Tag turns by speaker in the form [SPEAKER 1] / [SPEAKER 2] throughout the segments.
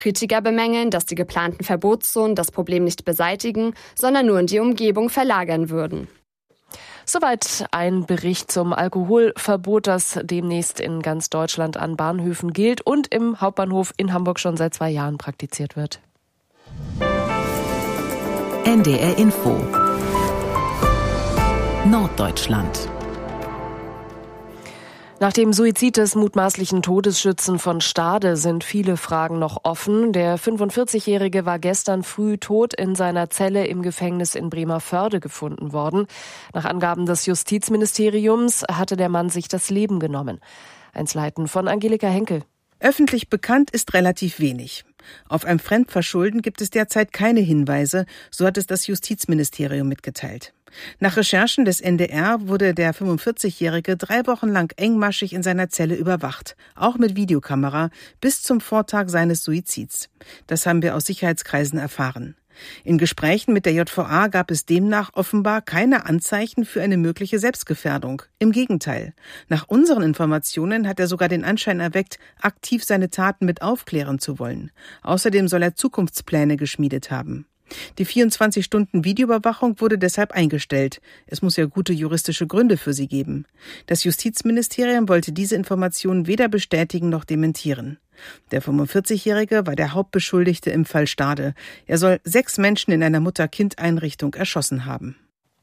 [SPEAKER 1] Kritiker bemängeln, dass die geplanten Verbotszonen das Problem nicht beseitigen, sondern nur in die Umgebung verlagern würden.
[SPEAKER 2] Soweit ein Bericht zum Alkoholverbot, das demnächst in ganz Deutschland an Bahnhöfen gilt und im Hauptbahnhof in Hamburg schon seit 2 Jahren praktiziert wird.
[SPEAKER 3] NDR Info Norddeutschland.
[SPEAKER 2] Nach dem Suizid des mutmaßlichen Todesschützen von Stade sind viele Fragen noch offen. Der 45-Jährige war gestern früh tot in seiner Zelle im Gefängnis in Bremervörde gefunden worden. Nach Angaben des Justizministeriums hatte der Mann sich das Leben genommen. Einzelheiten von Angelika Henkel.
[SPEAKER 4] Öffentlich bekannt ist relativ wenig. Auf ein Fremdverschulden gibt es derzeit keine Hinweise, so hat es das Justizministerium mitgeteilt. Nach Recherchen des NDR wurde der 45-Jährige 3 Wochen lang engmaschig in seiner Zelle überwacht, auch mit Videokamera, bis zum Vortag seines Suizids. Das haben wir aus Sicherheitskreisen erfahren. In Gesprächen mit der JVA gab es demnach offenbar keine Anzeichen für eine mögliche Selbstgefährdung. Im Gegenteil. Nach unseren Informationen hat er sogar den Anschein erweckt, aktiv seine Taten mit aufklären zu wollen. Außerdem soll er Zukunftspläne geschmiedet haben. Die 24-Stunden-Videoüberwachung wurde deshalb eingestellt. Es muss ja gute juristische Gründe für sie geben. Das Justizministerium wollte diese Informationen weder bestätigen noch dementieren. Der 45-Jährige war der Hauptbeschuldigte im Fall Stade. Er soll 6 Menschen in einer Mutter-Kind-Einrichtung erschossen haben.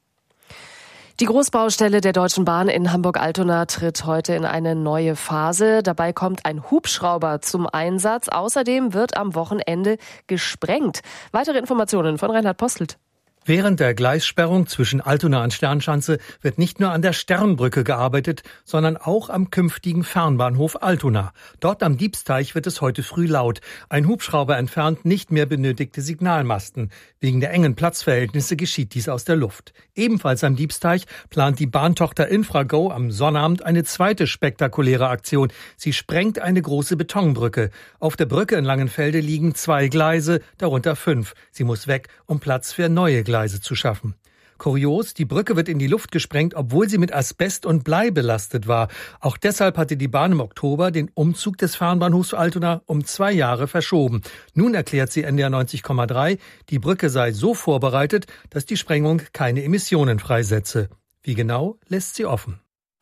[SPEAKER 2] Die Großbaustelle der Deutschen Bahn in Hamburg-Altona tritt heute in eine neue Phase. Dabei kommt ein Hubschrauber zum Einsatz. Außerdem wird am Wochenende gesprengt. Weitere Informationen von Reinhard Postelt.
[SPEAKER 5] Während der Gleissperrung zwischen Altona und Sternschanze wird nicht nur an der Sternbrücke gearbeitet, sondern auch am künftigen Fernbahnhof Altona. Dort am Diebsteich wird es heute früh laut. Ein Hubschrauber entfernt nicht mehr benötigte Signalmasten. Wegen der engen Platzverhältnisse geschieht dies aus der Luft. Ebenfalls am Diebsteich plant die Bahntochter Infrago am Sonnabend eine zweite spektakuläre Aktion. Sie sprengt eine große Betonbrücke. Auf der Brücke in Langenfelde liegen 2 Gleise, darunter 5. Sie muss weg, um Platz für neue Gleise zu schaffen. Kurios, die Brücke wird in die Luft gesprengt, obwohl sie mit Asbest und Blei belastet war. Auch deshalb hatte die Bahn im Oktober den Umzug des Fernbahnhofs Altona um 2 Jahre verschoben. Nun erklärt sie NDR 90,3, die Brücke sei so vorbereitet, dass die Sprengung keine Emissionen freisetze. Wie genau, lässt sie offen.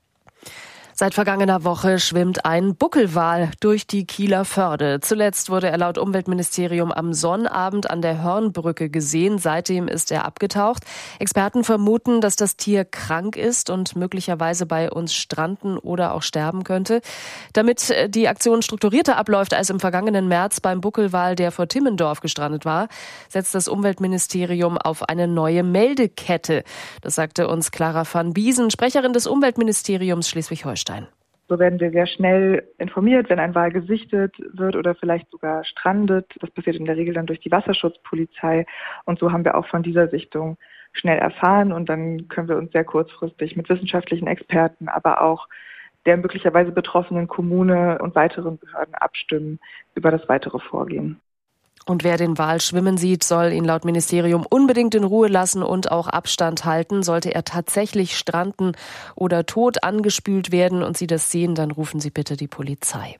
[SPEAKER 2] Seit vergangener Woche schwimmt ein Buckelwal durch die Kieler Förde. Zuletzt wurde er laut Umweltministerium am Sonnabend an der Hörnbrücke gesehen. Seitdem ist er abgetaucht. Experten vermuten, dass das Tier krank ist und möglicherweise bei uns stranden oder auch sterben könnte. Damit die Aktion strukturierter abläuft als im vergangenen März beim Buckelwal, der vor Timmendorf gestrandet war, setzt das Umweltministerium auf eine neue Meldekette. Das sagte uns Clara van Biesen, Sprecherin des Umweltministeriums Schleswig-Holstein.
[SPEAKER 6] So werden wir sehr schnell informiert, wenn ein Wal gesichtet wird oder vielleicht sogar strandet. Das passiert in der Regel dann durch die Wasserschutzpolizei. Und so haben wir auch von dieser Sichtung schnell erfahren. Und dann können wir uns sehr kurzfristig mit wissenschaftlichen Experten, aber auch der möglicherweise betroffenen Kommune und weiteren Behörden abstimmen über das weitere Vorgehen.
[SPEAKER 2] Und wer den Wal schwimmen sieht, soll ihn laut Ministerium unbedingt in Ruhe lassen und auch Abstand halten. Sollte er tatsächlich stranden oder tot angespült werden und Sie das sehen, dann rufen Sie bitte die Polizei.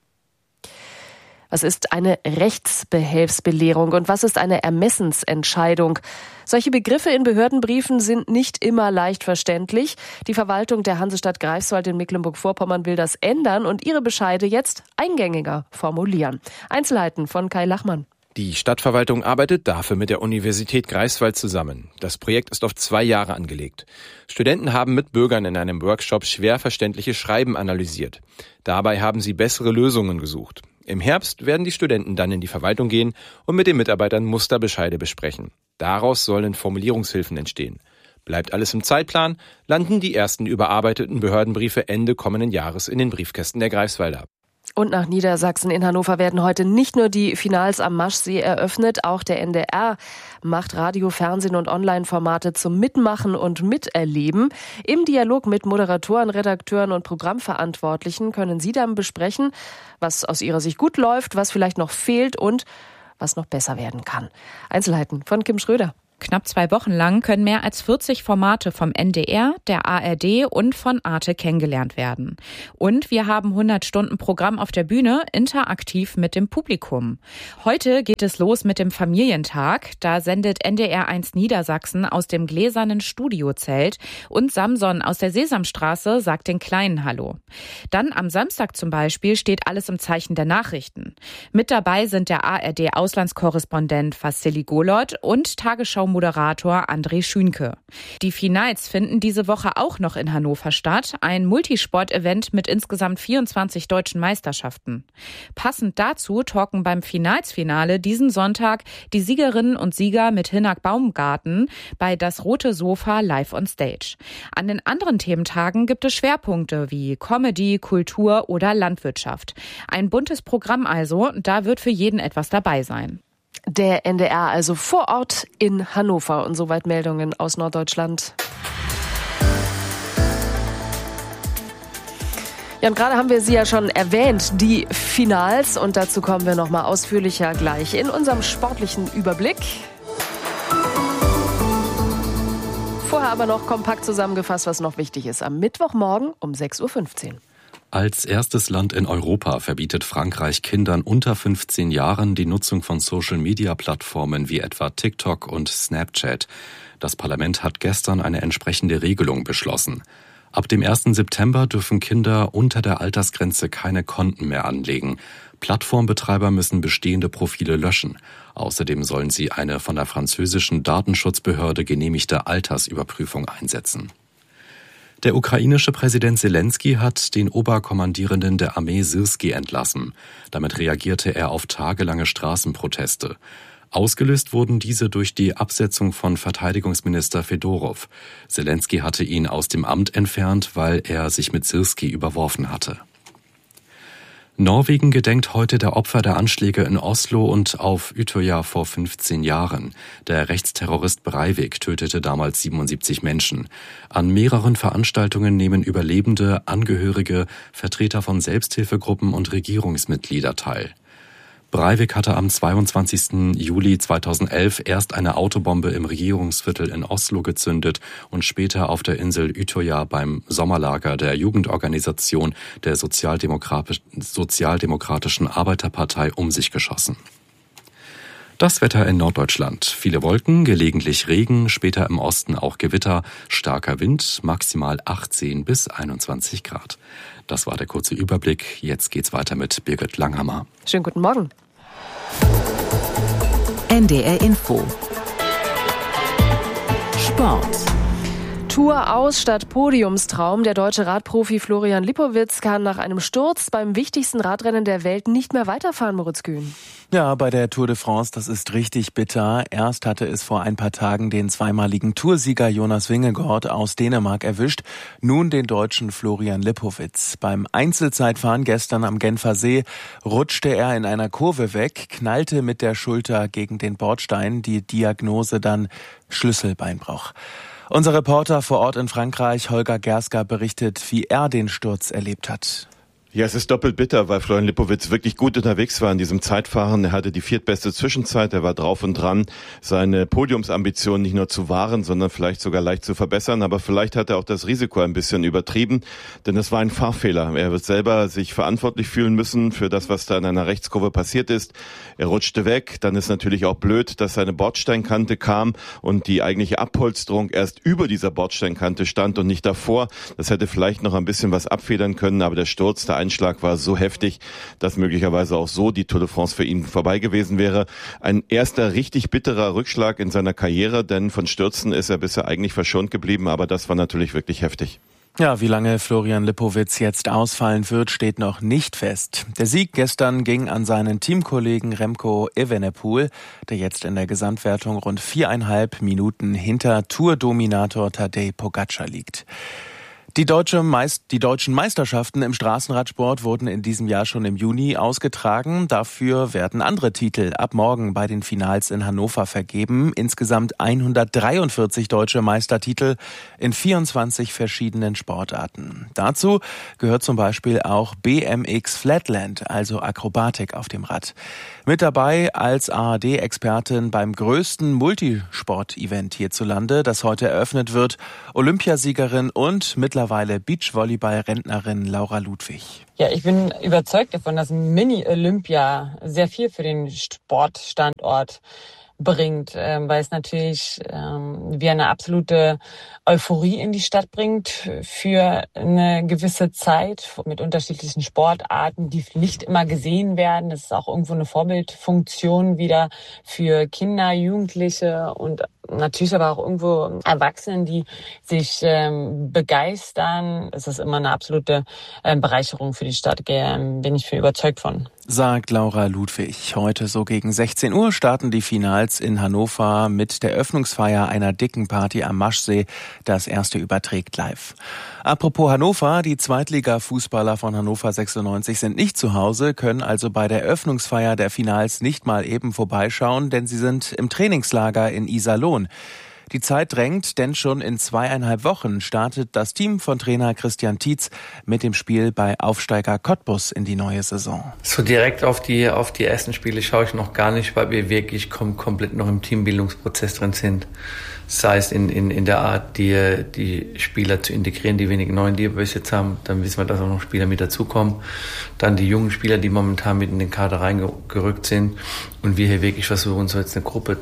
[SPEAKER 2] Was ist eine Rechtsbehelfsbelehrung und was ist eine Ermessensentscheidung? Solche Begriffe in Behördenbriefen sind nicht immer leicht verständlich. Die Verwaltung der Hansestadt Greifswald in Mecklenburg-Vorpommern will das ändern und ihre Bescheide jetzt eingängiger formulieren. Einzelheiten von Kai Lachmann.
[SPEAKER 7] Die Stadtverwaltung arbeitet dafür mit der Universität Greifswald zusammen. Das Projekt ist auf 2 Jahre angelegt. Studenten haben mit Bürgern in einem Workshop schwer verständliche Schreiben analysiert. Dabei haben sie bessere Lösungen gesucht. Im Herbst werden die Studenten dann in die Verwaltung gehen und mit den Mitarbeitern Musterbescheide besprechen. Daraus sollen Formulierungshilfen entstehen. Bleibt alles im Zeitplan, landen die ersten überarbeiteten Behördenbriefe Ende kommenden Jahres in den Briefkästen der Greifswalder.
[SPEAKER 2] Und nach Niedersachsen in Hannover werden heute nicht nur die Finals am Maschsee eröffnet, auch der NDR macht Radio, Fernsehen und Online-Formate zum Mitmachen und Miterleben. Im Dialog mit Moderatoren, Redakteuren und Programmverantwortlichen können Sie dann besprechen, was aus Ihrer Sicht gut läuft, was vielleicht noch fehlt und was noch besser werden kann. Einzelheiten von Kim Schröder.
[SPEAKER 8] Knapp 2 Wochen lang können mehr als 40 Formate vom NDR, der ARD und von Arte kennengelernt werden. Und wir haben 100 Stunden Programm auf der Bühne, interaktiv mit dem Publikum. Heute geht es los mit dem Familientag. Da sendet NDR 1 Niedersachsen aus dem gläsernen Studiozelt und Samson aus der Sesamstraße sagt den Kleinen Hallo. Dann am Samstag zum Beispiel steht alles im Zeichen der Nachrichten. Mit dabei sind der ARD-Auslandskorrespondent Vassili Golod und Tagesschau-Moderator André Schünke. Die Finals finden diese Woche auch noch in Hannover statt, ein Multisport-Event mit insgesamt 24 deutschen Meisterschaften. Passend dazu talken beim Finalsfinale diesen Sonntag die Siegerinnen und Sieger mit Hinak Baumgarten bei Das Rote Sofa live on stage. An den anderen Thementagen gibt es Schwerpunkte wie Comedy, Kultur oder Landwirtschaft. Ein buntes Programm also, da wird für jeden etwas dabei sein.
[SPEAKER 2] Der NDR also vor Ort in Hannover und soweit Meldungen aus Norddeutschland. Ja, und gerade haben wir sie ja schon erwähnt, die Finals, und dazu kommen wir noch mal ausführlicher gleich in unserem sportlichen Überblick. Vorher aber noch kompakt zusammengefasst, was noch wichtig ist. Am Mittwochmorgen um 6:15 Uhr.
[SPEAKER 9] Als erstes Land in Europa verbietet Frankreich Kindern unter 15 Jahren die Nutzung von Social-Media-Plattformen wie etwa TikTok und Snapchat. Das Parlament hat gestern eine entsprechende Regelung beschlossen. Ab dem 1. September dürfen Kinder unter der Altersgrenze keine Konten mehr anlegen. Plattformbetreiber müssen bestehende Profile löschen. Außerdem sollen sie eine von der französischen Datenschutzbehörde genehmigte Altersüberprüfung einsetzen. Der ukrainische Präsident Selensky hat den Oberkommandierenden der Armee Syrski entlassen. Damit reagierte er auf tagelange Straßenproteste. Ausgelöst wurden diese durch die Absetzung von Verteidigungsminister Fedorov. Selensky hatte ihn aus dem Amt entfernt, weil er sich mit Syrski überworfen hatte. Norwegen gedenkt heute der Opfer der Anschläge in Oslo und auf Utøya vor 15 Jahren. Der Rechtsterrorist Breivik tötete damals 77 Menschen. An mehreren Veranstaltungen nehmen Überlebende, Angehörige, Vertreter von Selbsthilfegruppen und Regierungsmitglieder teil. Breivik hatte am 22. Juli 2011 erst eine Autobombe im Regierungsviertel in Oslo gezündet und später auf der Insel Utøya beim Sommerlager der Jugendorganisation der Sozialdemokratischen Arbeiterpartei um sich geschossen. Das Wetter in Norddeutschland. Viele Wolken, gelegentlich Regen, später im Osten auch Gewitter, starker Wind, maximal 18 bis 21 Grad. Das war der kurze Überblick. Jetzt geht's weiter mit Birgit Langhammer.
[SPEAKER 2] Schönen guten Morgen.
[SPEAKER 3] NDR Info. Sport.
[SPEAKER 2] Tour aus statt Podiumstraum. Der deutsche Radprofi Florian Lippowitz kann nach einem Sturz beim wichtigsten Radrennen der Welt nicht mehr weiterfahren, Moritz Kühn.
[SPEAKER 10] Ja, bei der Tour de France, das ist richtig bitter. Erst hatte es vor ein paar Tagen den zweimaligen Toursieger Jonas Vingegaard aus Dänemark erwischt, nun den Deutschen Florian Lippowitz. Beim Einzelzeitfahren gestern am Genfer See rutschte er in einer Kurve weg, knallte mit der Schulter gegen den Bordstein, die Diagnose dann Schlüsselbeinbruch. Unser Reporter vor Ort in Frankreich, Holger Gersker, berichtet, wie er den Sturz erlebt hat.
[SPEAKER 11] Ja, es ist doppelt bitter, weil Florian Lippowitz wirklich gut unterwegs war in diesem Zeitfahren. Er hatte die viertbeste Zwischenzeit, er war drauf und dran, seine Podiumsambition nicht nur zu wahren, sondern vielleicht sogar leicht zu verbessern. Aber vielleicht hat er auch das Risiko ein bisschen übertrieben, denn es war ein Fahrfehler. Er wird selber sich verantwortlich fühlen müssen für das, was da in einer Rechtskurve passiert ist. Er rutschte weg, dann ist natürlich auch blöd, dass seine Bordsteinkante kam und die eigentliche Abpolsterung erst über dieser Bordsteinkante stand und nicht davor. Das hätte vielleicht noch ein bisschen was abfedern können, aber der Sturz, der Einschlag war so heftig, dass möglicherweise auch so die Tour de France für ihn vorbei gewesen wäre. Ein erster richtig bitterer Rückschlag in seiner Karriere, denn von Stürzen ist er bisher eigentlich verschont geblieben, aber das war natürlich wirklich heftig.
[SPEAKER 10] Ja, wie lange Florian Lippowitz jetzt ausfallen wird, steht noch nicht fest. Der Sieg gestern ging an seinen Teamkollegen Remco Evenepoel, der jetzt in der Gesamtwertung rund 4,5 Minuten hinter Tour-Dominator Tadej Pogačar liegt. Die deutschen Meisterschaften im Straßenradsport wurden in diesem Jahr schon im Juni ausgetragen. Dafür werden andere Titel ab morgen bei den Finals in Hannover vergeben. Insgesamt 143 deutsche Meistertitel in 24 verschiedenen Sportarten. Dazu gehört zum Beispiel auch BMX Flatland, also Akrobatik auf dem Rad. Mit dabei als ARD-Expertin beim größten Multisport-Event hierzulande, das heute eröffnet wird, Olympiasiegerin und mittlerweile Beachvolleyball-Rentnerin Laura Ludwig.
[SPEAKER 12] Ja, ich bin überzeugt davon, dass Mini-Olympia sehr viel für den Sportstandort bringt, weil es natürlich wie eine absolute Euphorie in die Stadt bringt für eine gewisse Zeit mit unterschiedlichen Sportarten, die nicht immer gesehen werden. Das ist auch irgendwo eine Vorbildfunktion wieder für Kinder, Jugendliche und natürlich aber auch irgendwo Erwachsenen, die sich begeistern. Es ist immer eine absolute Bereicherung für die Stadt, bin ich für überzeugt von.
[SPEAKER 10] Sagt Laura Ludwig. Heute so gegen 16 Uhr starten die Finals in Hannover mit der Eröffnungsfeier einer dicken Party am Maschsee. Das erste überträgt live. Apropos Hannover, die Zweitliga-Fußballer von Hannover 96 sind nicht zu Hause, können also bei der Eröffnungsfeier der Finals nicht mal eben vorbeischauen, denn sie sind im Trainingslager in Iserlohn. Die Zeit drängt, denn schon in 2,5 Wochen startet das Team von Trainer Christian Tietz mit dem Spiel bei Aufsteiger Cottbus in die neue Saison.
[SPEAKER 13] So direkt auf die ersten Spiele schaue ich noch gar nicht, weil wir wirklich komplett noch im Teambildungsprozess drin sind. Das heißt, in der Art, die Spieler zu integrieren, die wenigen neuen, die wir bis jetzt haben, dann wissen wir, dass auch noch Spieler mit dazukommen. Dann die jungen Spieler, die momentan mit in den Kader reingerückt sind. Und wir hier wirklich versuchen, so jetzt eine Gruppe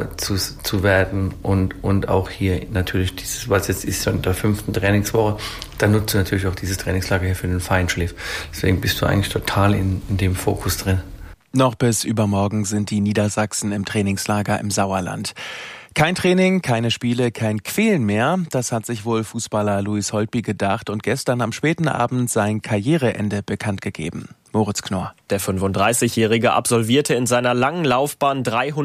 [SPEAKER 13] zu werden und auch hier natürlich dieses, was jetzt ist, so in der 5. Trainingswoche, dann nutzt du natürlich auch dieses Trainingslager hier für den Feinschliff. Deswegen bist du eigentlich total in dem Fokus drin.
[SPEAKER 10] Noch bis übermorgen sind die Niedersachsen im Trainingslager im Sauerland. Kein Training, keine Spiele, kein Quälen mehr. Das hat sich wohl Fußballer Louis Holtby gedacht und gestern am späten Abend sein Karriereende bekannt gegeben. Moritz Knorr.
[SPEAKER 14] Der 35-Jährige absolvierte in seiner langen Laufbahn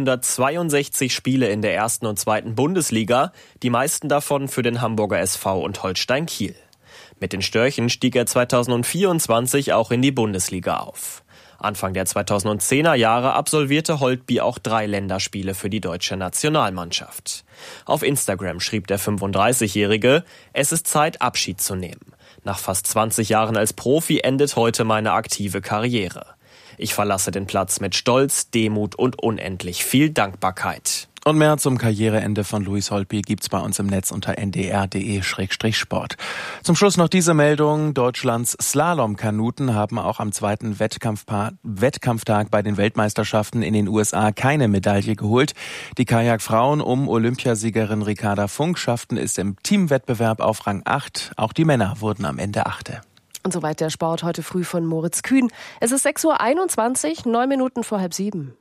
[SPEAKER 14] 362 Spiele in der 1. und 2. Bundesliga, die meisten davon für den Hamburger SV und Holstein Kiel. Mit den Störchen stieg er 2024 auch in die Bundesliga auf. Anfang der 2010er Jahre absolvierte Holtby auch 3 Länderspiele für die deutsche Nationalmannschaft. Auf Instagram schrieb der 35-Jährige, es ist Zeit, Abschied zu nehmen. Nach fast 20 Jahren als Profi endet heute meine aktive Karriere. Ich verlasse den Platz mit Stolz, Demut und unendlich viel Dankbarkeit.
[SPEAKER 10] Und mehr zum Karriereende von Louis Holtby gibt's bei uns im Netz unter ndr.de/sport. Zum Schluss noch diese Meldung. Deutschlands Slalomkanuten haben auch am 2. Wettkampftag bei den Weltmeisterschaften in den USA keine Medaille geholt. Die Kajakfrauen um Olympiasiegerin Ricarda Funk schafften es im Teamwettbewerb auf Rang 8. Auch die Männer wurden am Ende 8.
[SPEAKER 2] Und soweit der Sport heute früh von Moritz Kühn. Es ist 6:21 Uhr, 9 Minuten vor 6:30.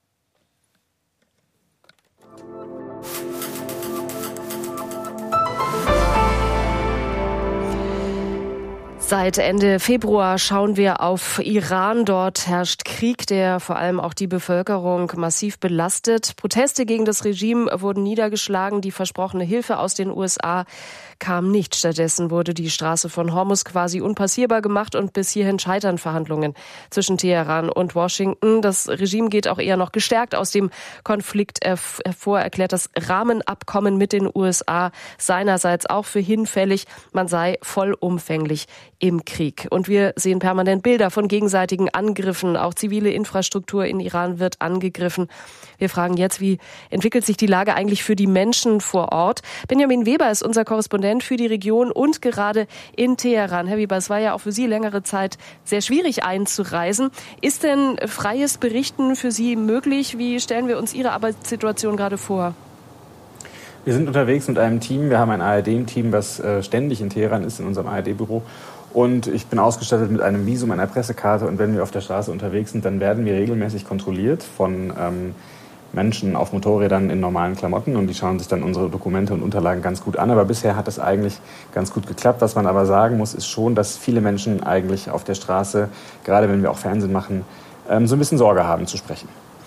[SPEAKER 2] Seit Ende Februar schauen wir auf Iran. Dort herrscht Krieg, der vor allem auch die Bevölkerung massiv belastet. Proteste gegen das Regime wurden niedergeschlagen. Die versprochene Hilfe aus den USA kam nicht. Stattdessen wurde die Straße von Hormuz quasi unpassierbar gemacht und bis hierhin scheitern Verhandlungen zwischen Teheran und Washington. Das Regime geht auch eher noch gestärkt aus dem Konflikt hervor, erklärt das Rahmenabkommen mit den USA seinerseits auch für hinfällig. Man sei vollumfänglich im Krieg. Und wir sehen permanent Bilder von gegenseitigen Angriffen. Auch zivile Infrastruktur in Iran wird angegriffen. Wir fragen jetzt, wie entwickelt sich die Lage eigentlich für die Menschen vor Ort? Benjamin Weber ist unser Korrespondent für die Region und gerade in Teheran. Herr Weber, es war ja auch für Sie längere Zeit sehr schwierig einzureisen. Ist denn freies Berichten für Sie möglich? Wie stellen wir uns Ihre Arbeitssituation gerade vor?
[SPEAKER 15] Wir sind unterwegs mit einem Team. Wir haben ein ARD-Team, das ständig in Teheran ist, in unserem ARD-Büro. Und ich bin ausgestattet mit einem Visum, einer Pressekarte. Und wenn wir auf der Straße unterwegs sind, dann werden wir regelmäßig kontrolliert von Menschen auf Motorrädern in normalen Klamotten. Und die schauen sich dann unsere Dokumente und Unterlagen ganz gut an. Aber bisher hat das eigentlich ganz gut geklappt. Was man aber sagen muss, ist schon, dass viele Menschen eigentlich auf der Straße, gerade wenn wir auch Fernsehen machen, so ein bisschen Sorge haben zu sprechen.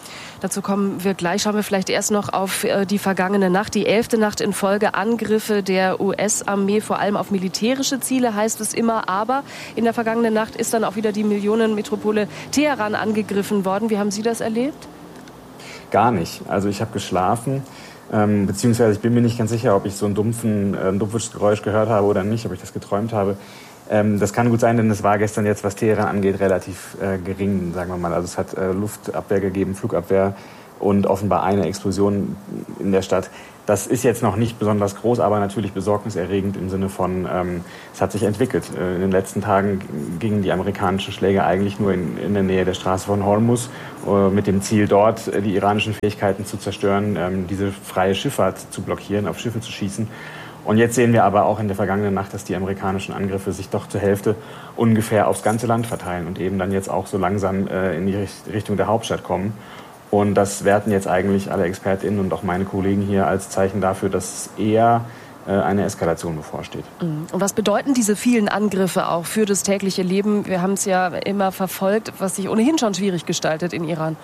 [SPEAKER 2] Dazu kommen wir gleich. Schauen wir vielleicht erst noch auf die vergangene Nacht, die 11. Nacht in Folge. Angriffe der US-Armee, vor allem auf militärische Ziele, heißt es immer. Aber in der vergangenen Nacht ist dann auch wieder die Millionenmetropole Teheran angegriffen worden. Wie haben Sie das erlebt?
[SPEAKER 15] Gar nicht. Also ich habe geschlafen, beziehungsweise ich bin mir nicht ganz sicher, ob ich so ein dumpfes Geräusch gehört habe oder nicht, ob ich das geträumt habe. Das kann gut sein, denn es war gestern jetzt, was Teheran angeht, relativ gering, sagen wir mal. Also es hat Luftabwehr gegeben, Flugabwehr und offenbar eine Explosion in der Stadt. Das ist jetzt noch nicht besonders groß, aber natürlich besorgniserregend im Sinne von, es hat sich entwickelt. In den letzten Tagen gingen die amerikanischen Schläge eigentlich nur in der Nähe der Straße von Hormuz mit dem Ziel, dort die iranischen Fähigkeiten zu zerstören, diese freie Schifffahrt zu blockieren, auf Schiffe zu schießen. Und jetzt sehen wir aber auch in der vergangenen Nacht, dass die amerikanischen Angriffe sich doch zur Hälfte ungefähr aufs ganze Land verteilen und eben dann jetzt auch so langsam in die Richtung der Hauptstadt kommen. Und das werten jetzt eigentlich alle ExpertInnen und auch meine Kollegen hier als Zeichen dafür, dass eher eine Eskalation bevorsteht.
[SPEAKER 2] Und was bedeuten diese vielen Angriffe auch für das tägliche Leben? Wir haben es ja immer verfolgt, was sich ohnehin schon schwierig gestaltet in Iran.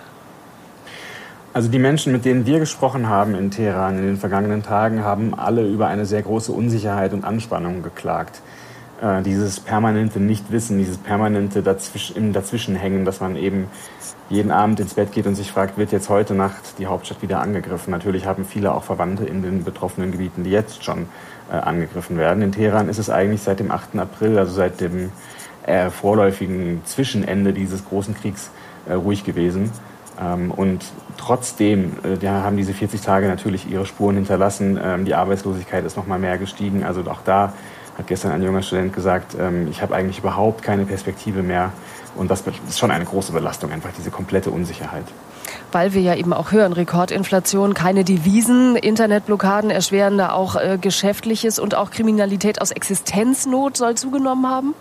[SPEAKER 15] Also die Menschen, mit denen wir gesprochen haben in Teheran in den vergangenen Tagen, haben alle über eine sehr große Unsicherheit und Anspannung geklagt. Dieses permanente Nichtwissen, dieses permanente im Dazwischenhängen, dass man eben jeden Abend ins Bett geht und sich fragt, wird jetzt heute Nacht die Hauptstadt wieder angegriffen? Natürlich haben viele auch Verwandte in den betroffenen Gebieten, die jetzt schon angegriffen werden. In Teheran ist es eigentlich seit dem 8. April, also seit dem vorläufigen Zwischenende dieses großen Kriegs, ruhig gewesen. Und trotzdem haben diese 40 Tage natürlich ihre Spuren hinterlassen. Die Arbeitslosigkeit ist noch mal mehr gestiegen. Also auch da hat gestern ein junger Student gesagt, ich habe eigentlich überhaupt keine Perspektive mehr. Und das ist schon eine große Belastung, einfach diese komplette Unsicherheit.
[SPEAKER 2] Weil wir ja eben auch hören, Rekordinflation, keine Devisen, Internetblockaden erschweren da auch Geschäftliches und auch Kriminalität aus Existenznot soll zugenommen haben?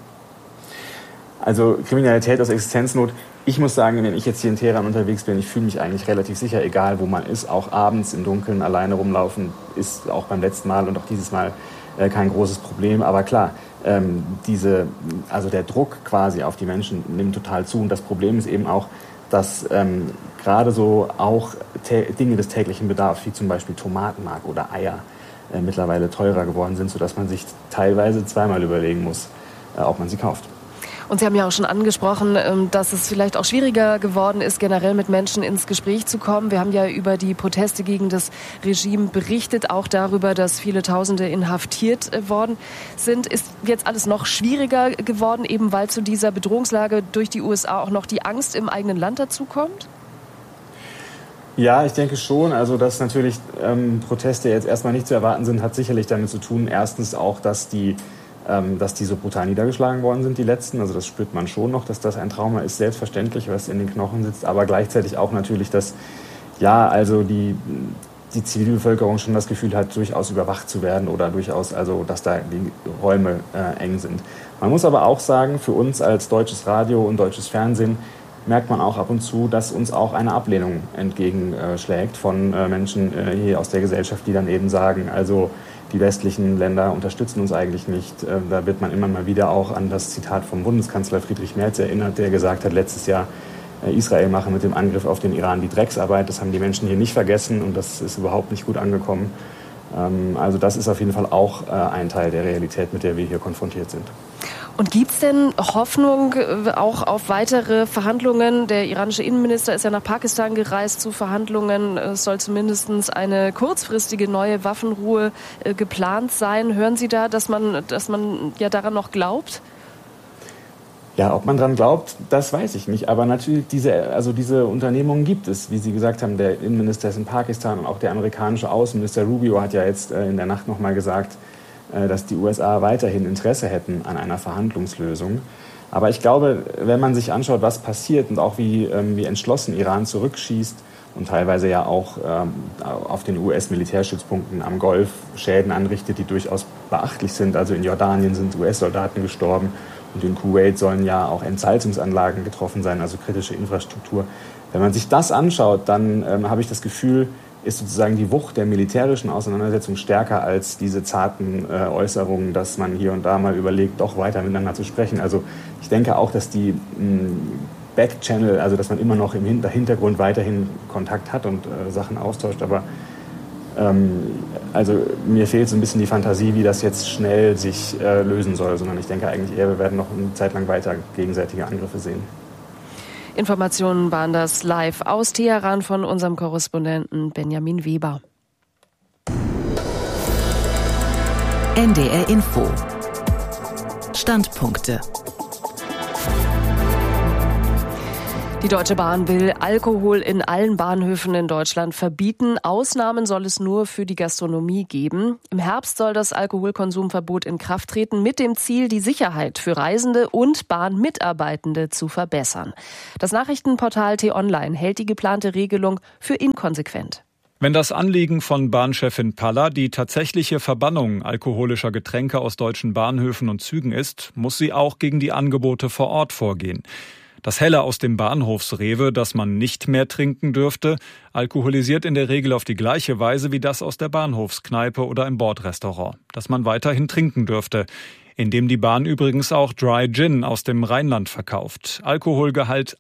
[SPEAKER 15] Also Kriminalität aus Existenznot. Ich muss sagen, wenn ich jetzt hier in Teheran unterwegs bin, ich fühle mich eigentlich relativ sicher, egal wo man ist. Auch abends im Dunkeln alleine rumlaufen ist auch beim letzten Mal und auch dieses Mal kein großes Problem. Aber klar, der Druck quasi auf die Menschen nimmt total zu. Und das Problem ist eben auch, dass gerade so auch Dinge des täglichen Bedarfs, wie zum Beispiel Tomatenmark oder Eier, mittlerweile teurer geworden sind, sodass man sich teilweise zweimal überlegen muss, ob man sie kauft.
[SPEAKER 2] Und Sie haben ja auch schon angesprochen, dass es vielleicht auch schwieriger geworden ist, generell mit Menschen ins Gespräch zu kommen. Wir haben ja über die Proteste gegen das Regime berichtet, auch darüber, dass viele Tausende inhaftiert worden sind. Ist jetzt alles noch schwieriger geworden, eben weil zu dieser Bedrohungslage durch die USA auch noch die Angst im eigenen Land dazukommt?
[SPEAKER 15] Ja, ich denke schon. Also, dass natürlich Proteste jetzt erstmal nicht zu erwarten sind, hat sicherlich damit zu tun, erstens auch, dass die so brutal niedergeschlagen worden sind, die letzten. Also das spürt man schon noch, dass das ein Trauma ist, selbstverständlich, was in den Knochen sitzt. Aber gleichzeitig auch natürlich, dass die Zivilbevölkerung schon das Gefühl hat, durchaus überwacht zu werden oder durchaus, also dass da die Räume eng sind. Man muss aber auch sagen, für uns als deutsches Radio und deutsches Fernsehen merkt man auch ab und zu, dass uns auch eine Ablehnung entgegenschlägt von Menschen hier aus der Gesellschaft, die dann eben sagen, also die westlichen Länder unterstützen uns eigentlich nicht. Da wird man immer mal wieder auch an das Zitat vom Bundeskanzler Friedrich Merz erinnert, der gesagt hat, letztes Jahr, Israel mache mit dem Angriff auf den Iran die Drecksarbeit. Das haben die Menschen hier nicht vergessen und das ist überhaupt nicht gut angekommen. Also das ist auf jeden Fall auch ein Teil der Realität, mit der wir hier konfrontiert sind.
[SPEAKER 2] Und gibt es denn Hoffnung auch auf weitere Verhandlungen? Der iranische Innenminister ist ja nach Pakistan gereist zu Verhandlungen. Es soll zumindest eine kurzfristige neue Waffenruhe geplant sein. Hören Sie da, dass man ja daran noch glaubt?
[SPEAKER 15] Ja, ob man dran glaubt, das weiß ich nicht. Aber natürlich, diese Unternehmungen gibt es. Wie Sie gesagt haben, der Innenminister ist in Pakistan und auch der amerikanische Außenminister Rubio hat ja jetzt in der Nacht nochmal gesagt, dass die USA weiterhin Interesse hätten an einer Verhandlungslösung. Aber ich glaube, wenn man sich anschaut, was passiert und auch wie entschlossen Iran zurückschießt und teilweise ja auch auf den US-Militärstützpunkten am Golf Schäden anrichtet, die durchaus beachtlich sind. Also in Jordanien sind US-Soldaten gestorben und in Kuwait sollen ja auch Entsalzungsanlagen getroffen sein, also kritische Infrastruktur. Wenn man sich das anschaut, dann habe ich das Gefühl, ist sozusagen die Wucht der militärischen Auseinandersetzung stärker als diese zarten Äußerungen, dass man hier und da mal überlegt, doch weiter miteinander zu sprechen. Also ich denke auch, dass die Backchannel, also dass man immer noch im Hintergrund weiterhin Kontakt hat und Sachen austauscht. Aber also mir fehlt so ein bisschen die Fantasie, wie das jetzt schnell sich lösen soll, sondern ich denke eigentlich eher, wir werden noch eine Zeit lang weiter gegenseitige Angriffe sehen.
[SPEAKER 2] Informationen waren das live aus Teheran von unserem Korrespondenten Benjamin Weber.
[SPEAKER 3] NDR Info. Standpunkte.
[SPEAKER 2] Die Deutsche Bahn will Alkohol in allen Bahnhöfen in Deutschland verbieten. Ausnahmen soll es nur für die Gastronomie geben. Im Herbst soll das Alkoholkonsumverbot in Kraft treten, mit dem Ziel, die Sicherheit für Reisende und Bahnmitarbeitende zu verbessern. Das Nachrichtenportal T-Online hält die geplante Regelung für inkonsequent.
[SPEAKER 16] Wenn das Anliegen von Bahnchefin Palla die tatsächliche Verbannung alkoholischer Getränke aus deutschen Bahnhöfen und Zügen ist, muss sie auch gegen die Angebote vor Ort vorgehen. Das Helle aus dem Bahnhofsrewe, das man nicht mehr trinken dürfte, alkoholisiert in der Regel auf die gleiche Weise wie das aus der Bahnhofskneipe oder im Bordrestaurant, das man weiterhin trinken dürfte, indem die Bahn übrigens auch Dry Gin aus dem Rheinland verkauft. Alkoholgehalt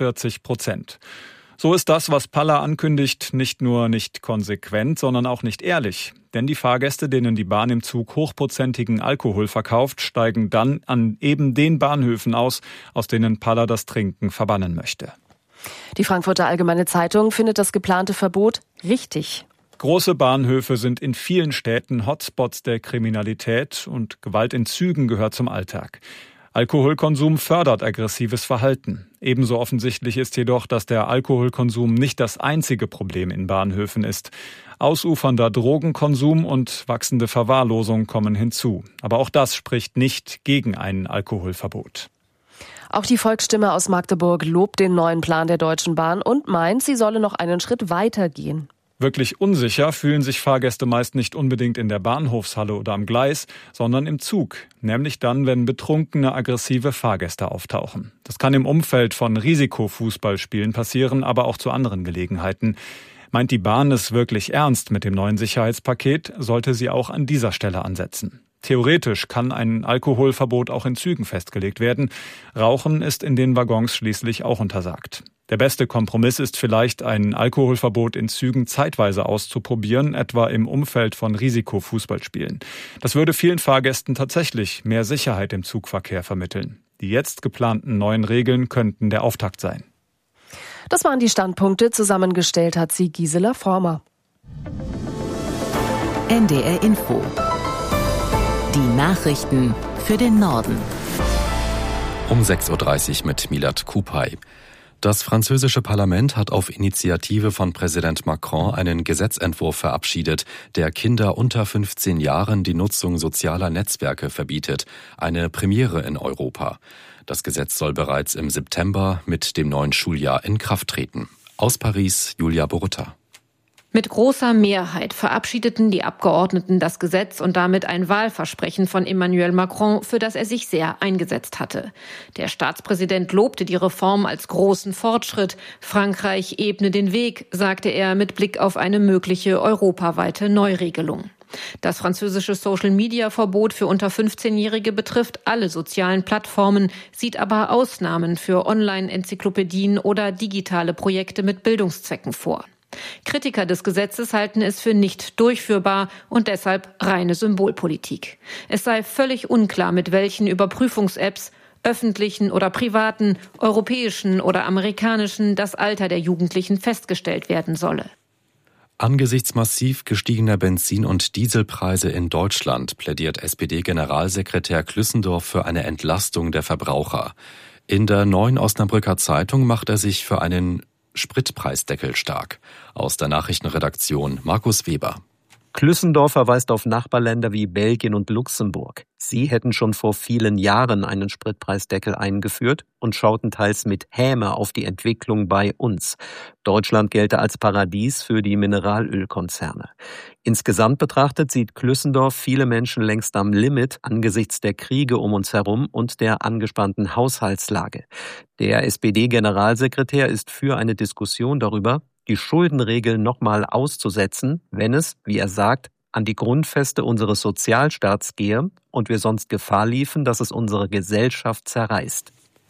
[SPEAKER 16] 41%. So ist das, was Palla ankündigt, nicht nur nicht konsequent, sondern auch nicht ehrlich. Denn die Fahrgäste, denen die Bahn im Zug hochprozentigen Alkohol verkauft, steigen dann an eben den Bahnhöfen aus denen Palla das Trinken verbannen möchte.
[SPEAKER 2] Die Frankfurter Allgemeine Zeitung findet das geplante Verbot richtig.
[SPEAKER 16] Große Bahnhöfe sind in vielen Städten Hotspots der Kriminalität und Gewalt in Zügen gehört zum Alltag. Alkoholkonsum fördert aggressives Verhalten. Ebenso offensichtlich ist jedoch, dass der Alkoholkonsum nicht das einzige Problem in Bahnhöfen ist. Ausufernder Drogenkonsum und wachsende Verwahrlosung kommen hinzu. Aber auch das spricht nicht gegen ein Alkoholverbot.
[SPEAKER 2] Auch die Volksstimme aus Magdeburg lobt den neuen Plan der Deutschen Bahn und meint, sie solle noch einen Schritt weiter gehen.
[SPEAKER 16] Wirklich unsicher fühlen sich Fahrgäste meist nicht unbedingt in der Bahnhofshalle oder am Gleis, sondern im Zug. Nämlich dann, wenn betrunkene, aggressive Fahrgäste auftauchen. Das kann im Umfeld von Risikofußballspielen passieren, aber auch zu anderen Gelegenheiten. Meint die Bahn es wirklich ernst mit dem neuen Sicherheitspaket, sollte sie auch an dieser Stelle ansetzen. Theoretisch kann ein Alkoholverbot auch in Zügen festgelegt werden. Rauchen ist in den Waggons schließlich auch untersagt. Der beste Kompromiss ist vielleicht, ein Alkoholverbot in Zügen zeitweise auszuprobieren, etwa im Umfeld von Risikofußballspielen. Das würde vielen Fahrgästen tatsächlich mehr Sicherheit im Zugverkehr vermitteln. Die jetzt geplanten neuen Regeln könnten der Auftakt sein.
[SPEAKER 2] Das waren die Standpunkte. Zusammengestellt hat sie Gisela Former.
[SPEAKER 3] NDR Info. Die Nachrichten für den Norden.
[SPEAKER 9] Um 6.30 Uhr mit Milad Kupay. Das französische Parlament hat auf Initiative von Präsident Macron einen Gesetzentwurf verabschiedet, der Kinder unter 15 Jahren die Nutzung sozialer Netzwerke verbietet. Eine Premiere in Europa. Das Gesetz soll bereits im September mit dem neuen Schuljahr in Kraft treten. Aus Paris, Julia Borutta.
[SPEAKER 17] Mit großer Mehrheit verabschiedeten die Abgeordneten das Gesetz und damit ein Wahlversprechen von Emmanuel Macron, für das er sich sehr eingesetzt hatte. Der Staatspräsident lobte die Reform als großen Fortschritt. Frankreich ebne den Weg, sagte er mit Blick auf eine mögliche europaweite Neuregelung. Das französische Social-Media-Verbot für unter 15-Jährige betrifft alle sozialen Plattformen, sieht aber Ausnahmen für Online-Enzyklopädien oder digitale Projekte mit Bildungszwecken vor. Kritiker des Gesetzes halten es für nicht durchführbar und deshalb reine Symbolpolitik. Es sei völlig unklar, mit welchen Überprüfungs-Apps, öffentlichen oder privaten, europäischen oder amerikanischen, das Alter der Jugendlichen festgestellt werden solle.
[SPEAKER 9] Angesichts massiv gestiegener Benzin- und Dieselpreise in Deutschland plädiert SPD-Generalsekretär Klüssendorf für eine Entlastung der Verbraucher. In der Neuen Osnabrücker Zeitung macht er sich für einen Spritpreisdeckel stark. Aus der Nachrichtenredaktion Markus Weber.
[SPEAKER 18] Klüssendorf verweist auf Nachbarländer wie Belgien und Luxemburg. Sie hätten schon vor vielen Jahren einen Spritpreisdeckel eingeführt und schauten teils mit Häme auf die Entwicklung bei uns. Deutschland gelte als Paradies für die Mineralölkonzerne. Insgesamt betrachtet sieht Klüssendorf viele Menschen längst am Limit angesichts der Kriege um uns herum und der angespannten Haushaltslage. Der SPD-Generalsekretär ist für eine Diskussion darüber, die Schuldenregeln nochmal auszusetzen, wenn es, wie er sagt, an die Grundfeste unseres Sozialstaats gehe und wir sonst Gefahr liefen, dass es unsere Gesellschaft zerreißt.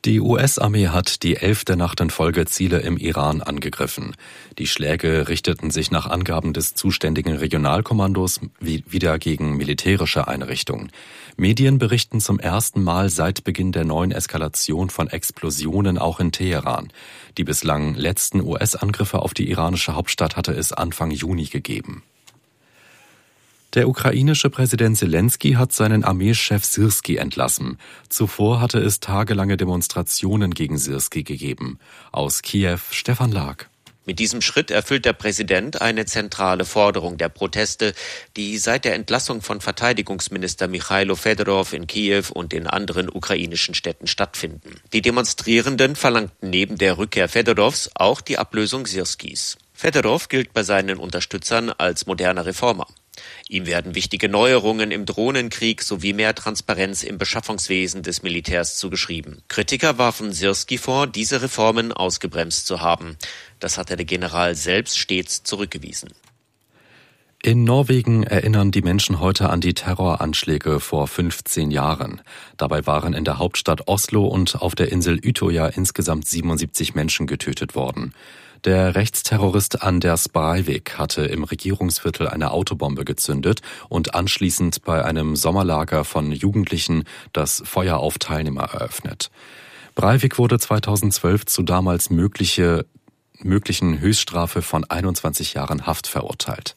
[SPEAKER 9] Die US-Armee hat die 11. Nacht in Folge Ziele im Iran angegriffen. Die Schläge richteten sich nach Angaben des zuständigen Regionalkommandos wieder gegen militärische Einrichtungen. Medien berichten zum ersten Mal seit Beginn der neuen Eskalation von Explosionen auch in Teheran. Die bislang letzten US-Angriffe auf die iranische Hauptstadt hatte es Anfang Juni gegeben. Der ukrainische Präsident Selenskyj hat seinen Armeechef Syrskij entlassen. Zuvor hatte es tagelange Demonstrationen gegen Syrskij gegeben. Aus Kiew Stefan Lag.
[SPEAKER 19] Mit diesem Schritt erfüllt der Präsident eine zentrale Forderung der Proteste, die seit der Entlassung von Verteidigungsminister Michailo Fedorov in Kiew und in anderen ukrainischen Städten stattfinden. Die Demonstrierenden verlangten neben der Rückkehr Fedorovs auch die Ablösung Syrskijs. Fedorov gilt bei seinen Unterstützern als moderner Reformer. Ihm werden wichtige Neuerungen im Drohnenkrieg sowie mehr Transparenz im Beschaffungswesen des Militärs zugeschrieben. Kritiker warfen Syrskij vor, diese Reformen ausgebremst zu haben. Das hatte der General selbst stets zurückgewiesen.
[SPEAKER 9] In Norwegen erinnern die Menschen heute an die Terroranschläge vor 15 Jahren. Dabei waren in der Hauptstadt Oslo und auf der Insel Utøya insgesamt 77 Menschen getötet worden. Der Rechtsterrorist Anders Breivik hatte im Regierungsviertel eine Autobombe gezündet und anschließend bei einem Sommerlager von Jugendlichen das Feuer auf Teilnehmer eröffnet. Breivik wurde 2012 zu damals möglichen Höchststrafe von 21 Jahren Haft verurteilt.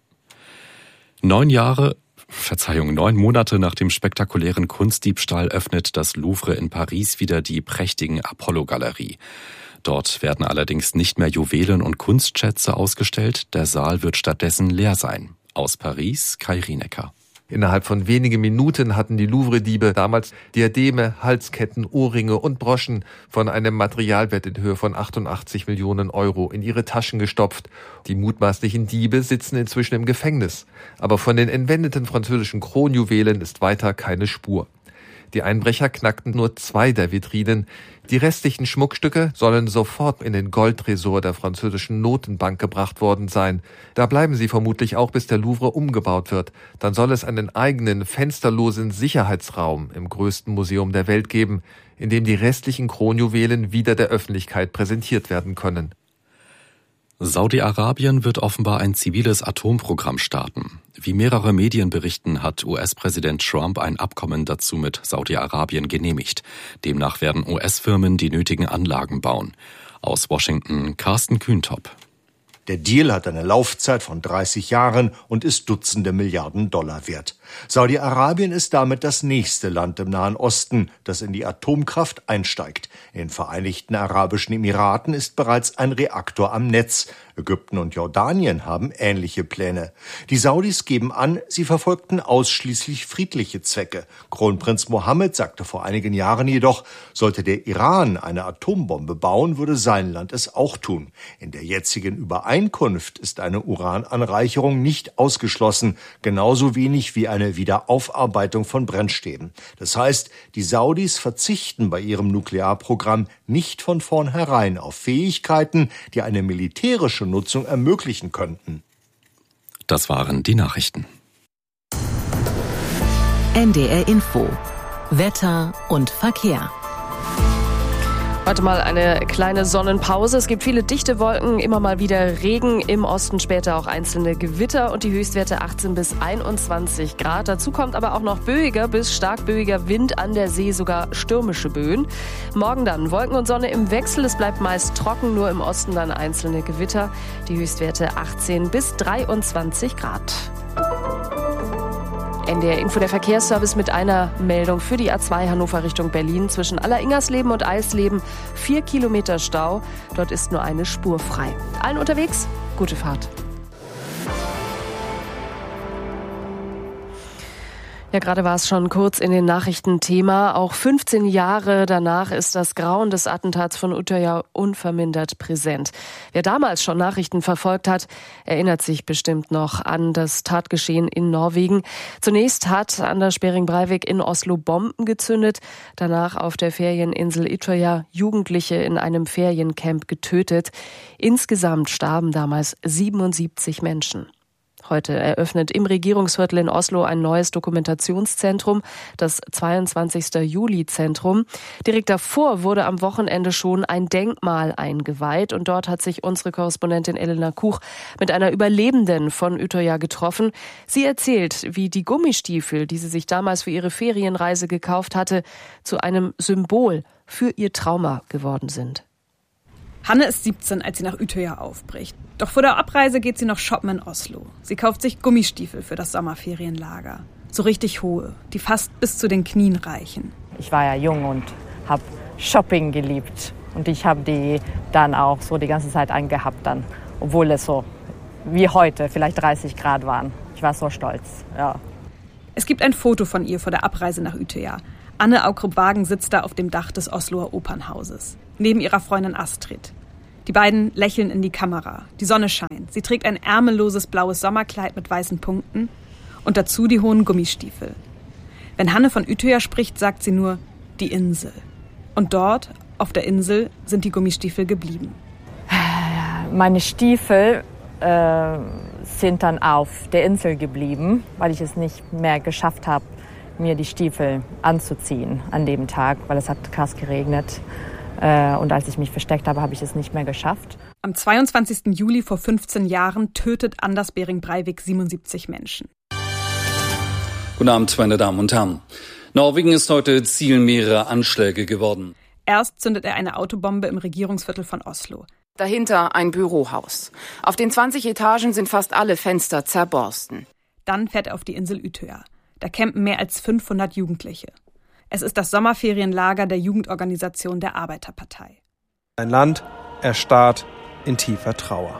[SPEAKER 9] 9 Monate nach dem spektakulären Kunstdiebstahl öffnet das Louvre in Paris wieder die prächtigen Apollo-Galerie. Dort werden allerdings nicht mehr Juwelen und Kunstschätze ausgestellt. Der Saal wird stattdessen leer sein. Aus Paris, Kai Rienecker.
[SPEAKER 20] Innerhalb von wenigen Minuten hatten die Louvre-Diebe damals Diademe, Halsketten, Ohrringe und Broschen von einem Materialwert in Höhe von 88 Millionen Euro in ihre Taschen gestopft. Die mutmaßlichen Diebe sitzen inzwischen im Gefängnis. Aber von den entwendeten französischen Kronjuwelen ist weiter keine Spur. Die Einbrecher knackten nur 2 der Vitrinen. Die restlichen Schmuckstücke sollen sofort in den Goldtresor der französischen Notenbank gebracht worden sein. Da bleiben sie vermutlich auch, bis der Louvre umgebaut wird. Dann soll es einen eigenen, fensterlosen Sicherheitsraum im größten Museum der Welt geben, in dem die restlichen Kronjuwelen wieder der Öffentlichkeit präsentiert werden können.
[SPEAKER 9] Saudi-Arabien wird offenbar ein ziviles Atomprogramm starten. Wie mehrere Medien berichten, hat US-Präsident Trump ein Abkommen dazu mit Saudi-Arabien genehmigt. Demnach werden US-Firmen die nötigen Anlagen bauen. Aus Washington Carsten Kühntop.
[SPEAKER 21] Der Deal hat eine Laufzeit von 30 Jahren und ist Dutzende Milliarden Dollar wert. Saudi-Arabien ist damit das nächste Land im Nahen Osten, das in die Atomkraft einsteigt. In den Vereinigten Arabischen Emiraten ist bereits ein Reaktor am Netz. Ägypten und Jordanien haben ähnliche Pläne. Die Saudis geben an, sie verfolgten ausschließlich friedliche Zwecke. Kronprinz Mohammed sagte vor einigen Jahren jedoch, sollte der Iran eine Atombombe bauen, würde sein Land es auch tun. In der jetzigen Übereinkunft ist eine Urananreicherung nicht ausgeschlossen, genauso wenig wie eine Wiederaufarbeitung von Brennstäben. Das heißt, die Saudis verzichten bei ihrem Nuklearprogramm nicht von vornherein auf Fähigkeiten, die eine militärische Nutzung ermöglichen könnten.
[SPEAKER 9] Das waren die Nachrichten.
[SPEAKER 3] NDR Info. Wetter und Verkehr.
[SPEAKER 2] Heute mal eine kleine Sonnenpause. Es gibt viele dichte Wolken, immer mal wieder Regen, im Osten später auch einzelne Gewitter und die Höchstwerte 18 bis 21 Grad. Dazu kommt aber auch noch böiger bis stark böiger Wind an der See, sogar stürmische Böen. Morgen dann Wolken und Sonne im Wechsel. Es bleibt meist trocken, nur im Osten dann einzelne Gewitter. Die Höchstwerte 18 bis 23 Grad. NDR Info, der Verkehrsservice mit einer Meldung für die A2 Hannover Richtung Berlin. Zwischen Alleringersleben und Eisleben 4 Kilometer Stau. Dort ist nur eine Spur frei. Allen unterwegs, gute Fahrt. Ja, gerade war es schon kurz in den Nachrichten Thema. Auch 15 Jahre danach ist das Grauen des Attentats von Utøya unvermindert präsent. Wer damals schon Nachrichten verfolgt hat, erinnert sich bestimmt noch an das Tatgeschehen in Norwegen. Zunächst hat Anders Behring Breivik in Oslo Bomben gezündet, danach auf der Ferieninsel Utøya Jugendliche in einem Feriencamp getötet. Insgesamt starben damals 77 Menschen. Heute eröffnet im Regierungsviertel in Oslo ein neues Dokumentationszentrum, das 22. Juli-Zentrum. Direkt davor wurde am Wochenende schon ein Denkmal eingeweiht und dort hat sich unsere Korrespondentin Elena Kuch mit einer Überlebenden von Utøya getroffen. Sie erzählt, wie die Gummistiefel, die sie sich damals für ihre Ferienreise gekauft hatte, zu einem Symbol für ihr Trauma geworden sind.
[SPEAKER 1] Hanne ist 17, als sie nach Utøya aufbricht. Doch vor der Abreise geht sie noch shoppen in Oslo. Sie kauft sich Gummistiefel für das Sommerferienlager. So richtig hohe, die fast bis zu den Knien reichen.
[SPEAKER 22] Ich war ja jung und habe Shopping geliebt. Und ich habe die dann auch so die ganze Zeit angehabt dann. Obwohl es so wie heute vielleicht 30 Grad waren. Ich war so stolz, ja.
[SPEAKER 1] Es gibt ein Foto von ihr vor der Abreise nach Utøya. Anne Aukrup-Wagen sitzt da auf dem Dach des Osloer Opernhauses, neben ihrer Freundin Astrid. Die beiden lächeln in die Kamera. Die Sonne scheint. Sie trägt ein ärmelloses blaues Sommerkleid mit weißen Punkten und dazu die hohen Gummistiefel. Wenn Hanne von Utøya spricht, sagt sie nur die Insel. Und dort, auf der Insel, sind die Gummistiefel geblieben.
[SPEAKER 22] Meine Stiefel sind dann auf der Insel geblieben, weil ich es nicht mehr geschafft habe, mir die Stiefel anzuziehen an dem Tag, weil es hat krass geregnet. Und als ich mich versteckt habe, habe ich es nicht mehr geschafft.
[SPEAKER 1] Am 22. Juli vor 15 Jahren tötet Anders Behring Breivik 77 Menschen.
[SPEAKER 23] Guten Abend, meine Damen und Herren. Norwegen ist heute Ziel mehrerer Anschläge geworden.
[SPEAKER 1] Erst zündet er eine Autobombe im Regierungsviertel von Oslo.
[SPEAKER 24] Dahinter ein Bürohaus. Auf den 20 Etagen sind fast alle Fenster zerborsten.
[SPEAKER 1] Dann fährt er auf die Insel Utøya. Da campen mehr als 500 Jugendliche. Es ist das Sommerferienlager der Jugendorganisation der Arbeiterpartei.
[SPEAKER 25] Ein Land erstarrt in tiefer Trauer.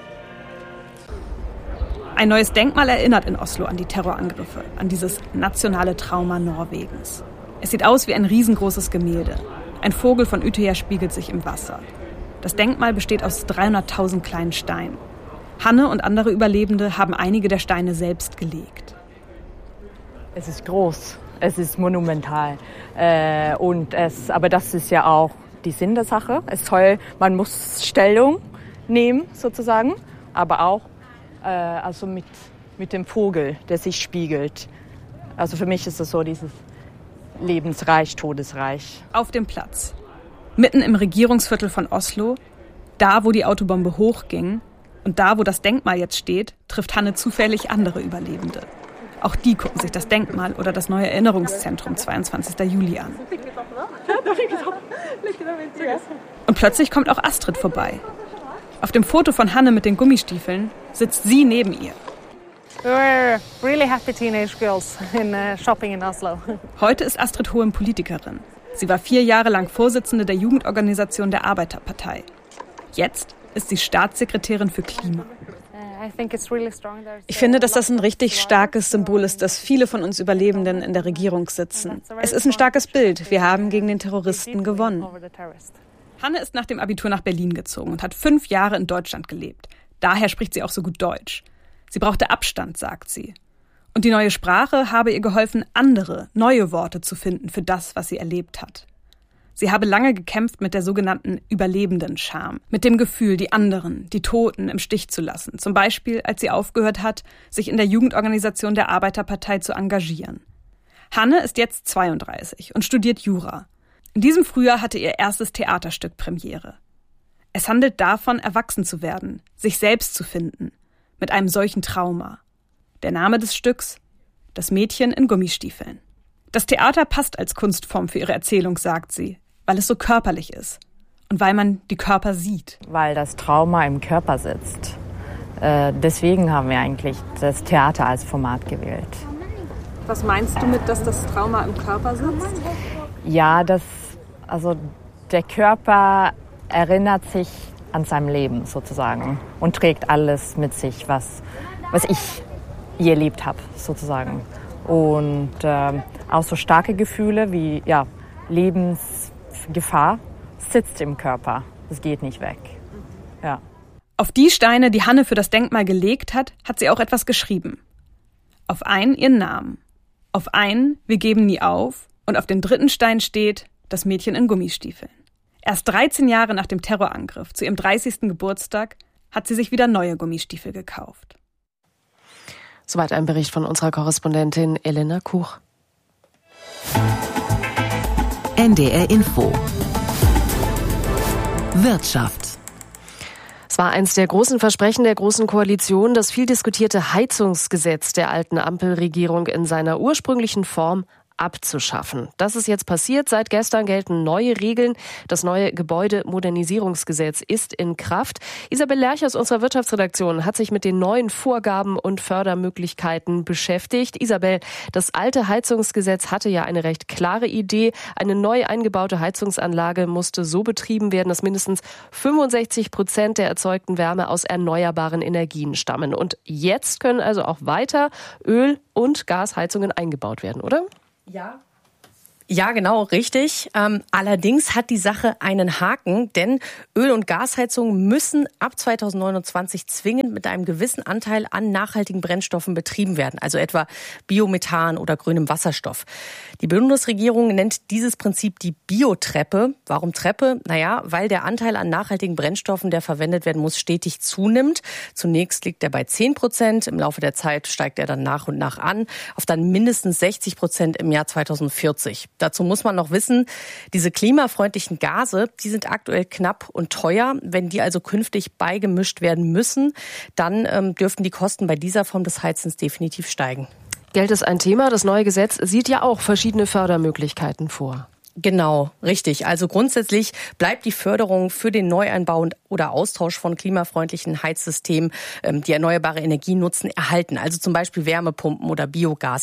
[SPEAKER 1] Ein neues Denkmal erinnert in Oslo an die Terrorangriffe, an dieses nationale Trauma Norwegens. Es sieht aus wie ein riesengroßes Gemälde. Ein Vogel von Utøya spiegelt sich im Wasser. Das Denkmal besteht aus 300.000 kleinen Steinen. Hanne und andere Überlebende haben einige der Steine selbst gelegt.
[SPEAKER 22] Es ist groß, es ist monumental. Aber das ist ja auch die Sinn der Sache. Es soll, man muss Stellung nehmen sozusagen, aber auch also mit dem Vogel, der sich spiegelt. Also für mich ist es so dieses Lebensreich, Todesreich.
[SPEAKER 1] Auf dem Platz, mitten im Regierungsviertel von Oslo, da wo die Autobombe hochging und da wo das Denkmal jetzt steht, trifft Hanne zufällig andere Überlebende. Auch die gucken sich das Denkmal oder das neue Erinnerungszentrum 22. Juli an. Und plötzlich kommt auch Astrid vorbei. Auf dem Foto von Hanne mit den Gummistiefeln sitzt sie neben ihr.
[SPEAKER 22] We were really happy teenage girls in shopping in Oslo.
[SPEAKER 1] Heute ist Astrid Hohem Politikerin. Sie war 4 Jahre lang Vorsitzende der Jugendorganisation der Arbeiterpartei. Jetzt ist sie Staatssekretärin für Klima.
[SPEAKER 26] Ich finde, dass das ein richtig starkes Symbol ist, dass viele von uns Überlebenden in der Regierung sitzen. Es ist ein starkes Bild. Wir haben gegen den Terroristen gewonnen.
[SPEAKER 1] Hanne ist nach dem Abitur nach Berlin gezogen und hat 5 Jahre in Deutschland gelebt. Daher spricht sie auch so gut Deutsch. Sie brauchte Abstand, sagt sie. Und die neue Sprache habe ihr geholfen, andere, neue Worte zu finden für das, was sie erlebt hat. Sie habe lange gekämpft mit der sogenannten Überlebenden-Scham, mit dem Gefühl, die anderen, die Toten im Stich zu lassen. Zum Beispiel, als sie aufgehört hat, sich in der Jugendorganisation der Arbeiterpartei zu engagieren. Hanne ist jetzt 32 und studiert Jura. In diesem Frühjahr hatte ihr erstes Theaterstück Premiere. Es handelt davon, erwachsen zu werden, sich selbst zu finden, mit einem solchen Trauma. Der Name des Stücks: Das Mädchen in Gummistiefeln. Das Theater passt als Kunstform für ihre Erzählung, sagt sie, weil es so körperlich ist und weil man die Körper sieht.
[SPEAKER 22] Weil das Trauma im Körper sitzt. Deswegen haben wir eigentlich das Theater als Format gewählt.
[SPEAKER 1] Was meinst du mit, dass das Trauma im Körper sitzt?
[SPEAKER 22] Ja, also der Körper erinnert sich an sein Leben sozusagen und trägt alles mit sich, was ich je erlebt habe sozusagen. Und auch so starke Gefühle wie Lebensgefahr sitzt im Körper. Es geht nicht weg. Ja.
[SPEAKER 1] Auf die Steine, die Hanne für das Denkmal gelegt hat, hat sie auch etwas geschrieben. Auf einen ihren Namen. Auf einen wir geben nie auf. Und auf dem 3. Stein steht das Mädchen in Gummistiefeln. Erst 13 Jahre nach dem Terrorangriff, zu ihrem 30. Geburtstag, hat sie sich wieder neue Gummistiefel gekauft.
[SPEAKER 2] Soweit ein Bericht von unserer Korrespondentin Elena Kuch.
[SPEAKER 3] NDR Info. Wirtschaft.
[SPEAKER 2] Es war eins der großen Versprechen der Großen Koalition, das viel diskutierte Heizungsgesetz der alten Ampelregierung in seiner ursprünglichen Form abzuschaffen. Das ist jetzt passiert. Seit gestern gelten neue Regeln. Das neue Gebäudemodernisierungsgesetz ist in Kraft. Isabel Lerch aus unserer Wirtschaftsredaktion hat sich mit den neuen Vorgaben und Fördermöglichkeiten beschäftigt. Isabel, das alte Heizungsgesetz hatte ja eine recht klare Idee. Eine neu eingebaute Heizungsanlage musste so betrieben werden, dass mindestens 65% der erzeugten Wärme aus erneuerbaren Energien stammen. Und jetzt können also auch weiter Öl- und Gasheizungen eingebaut werden, oder?
[SPEAKER 4] Ja, genau, richtig. Allerdings hat die Sache einen Haken, denn Öl- und Gasheizungen müssen ab 2029 zwingend mit einem gewissen Anteil an nachhaltigen Brennstoffen betrieben werden, also etwa Biomethan oder grünem Wasserstoff. Die Bundesregierung nennt dieses Prinzip die Biotreppe. Warum Treppe? Naja, weil der Anteil an nachhaltigen Brennstoffen, der verwendet werden muss, stetig zunimmt. Zunächst liegt er bei 10%, im Laufe der Zeit steigt er dann nach und nach an, auf dann mindestens 60% im Jahr 2040. Dazu muss man noch wissen, diese klimafreundlichen Gase, die sind aktuell knapp und teuer. Wenn die also künftig beigemischt werden müssen, dann dürften die Kosten bei dieser Form des Heizens definitiv steigen.
[SPEAKER 2] Geld ist ein Thema. Das neue Gesetz sieht ja auch verschiedene Fördermöglichkeiten vor.
[SPEAKER 4] Genau, richtig. Also grundsätzlich bleibt die Förderung für den Neueinbau oder Austausch von klimafreundlichen Heizsystemen, die erneuerbare Energie nutzen, erhalten. Also zum Beispiel Wärmepumpen oder